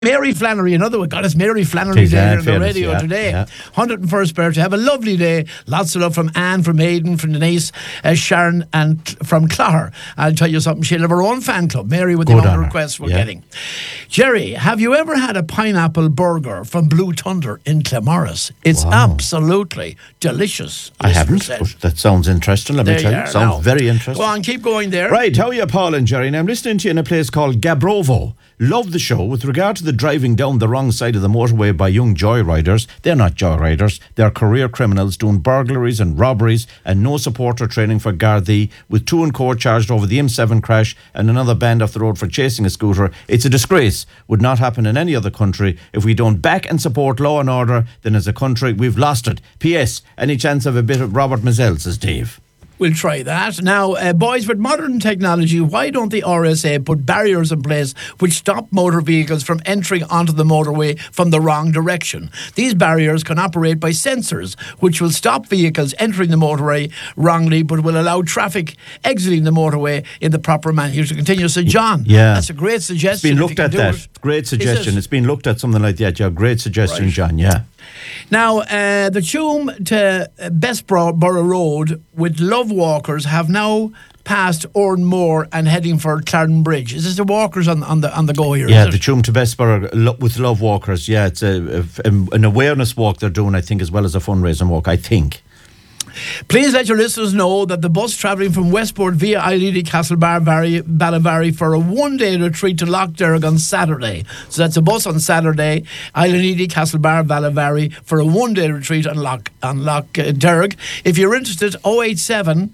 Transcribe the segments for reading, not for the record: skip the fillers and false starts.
Mary Flannery, another one. God, it's Mary Flannery Day on the radio today. 101st birthday. Have a lovely day. Lots of love from Anne, from Aidan, from Denise, Sharon, and from Clogher. I'll tell you something. She'll have her own fan club. Mary with the amount of requests we're getting. Jerry, have you ever had a pineapple burger from Blue Thunder in Claremorris? It's absolutely delicious. I haven't, but that sounds interesting. Let me tell you. Sounds very interesting. Go on, keep going there. Right, how are you, Paul and Jerry? Now, I'm listening to you in a place called Gabrovo. Love the show. With regard to the driving down the wrong side of the motorway by young joyriders, they're not joyriders. They're career criminals doing burglaries and robberies and no support or training for Gardaí, with 2 in court charged over the M7 crash and another banned off the road for chasing a scooter. It's a disgrace. Would not happen in any other country. If we don't back and support law and order, then as a country we've lost it. P.S. Any chance of a bit of Robert Mazzell, says Dave. We'll try that. Now, boys, with modern technology, why don't the RSA put barriers in place which stop motor vehicles from entering onto the motorway from the wrong direction? These barriers can operate by sensors, which will stop vehicles entering the motorway wrongly, but will allow traffic exiting the motorway in the proper manner. You should continue. So, John, that's a great suggestion. It's been looked at that. Great suggestion. It's been looked at, something like that. Yeah, great suggestion, right. John, yeah. Now, the Tuam to Bessborough Road with Love Walkers have now passed Oranmore and heading for Clarendon Bridge. Is this the walkers on the go here? Yeah, the Tuam to Bessborough with Love Walkers. Yeah, it's an awareness walk they're doing, I think, as well as a fundraising walk, I think. Please let your listeners know that the bus travelling from Westport via Eileedy, Castlebar, Ballavary for a one-day retreat to Loch Derg on Saturday. So that's a bus on Saturday, Eileedy, Castlebar, Ballavary for a one-day retreat on Loch Derg. If you're interested, 087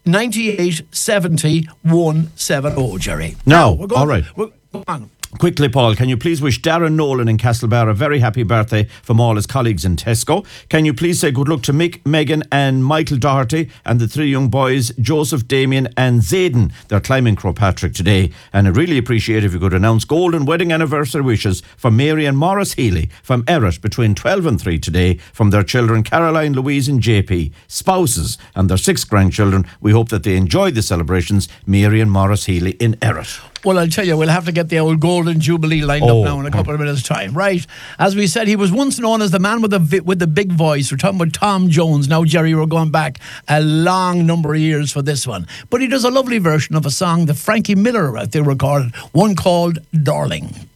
98 70 170, Jerry. No, all right. Go on. Quickly, Paul, can you please wish Darren Nolan in Castlebar a very happy birthday from all his colleagues in Tesco? Can you please say good luck to Mick, Megan and Michael Doherty and the 3 young boys, Joseph, Damien and Zayden? They're climbing Crowpatrick today, and I'd really appreciate if you could announce golden wedding anniversary wishes for Mary and Morris Healy from Errett between 12 and 3 today from their children Caroline, Louise and JP, spouses and their 6 grandchildren. We hope that they enjoy the celebrations. Mary and Morris Healy in Errett. Well, I'll tell you, we'll have to get the old Golden Jubilee lined up now in a couple of minutes' time. Right. As we said, he was once known as the man with the big voice. We're talking about Tom Jones. Now, Jerry, we're going back a long number of years for this one. But he does a lovely version of a song that Frankie Miller, I think, recorded, one called Darling.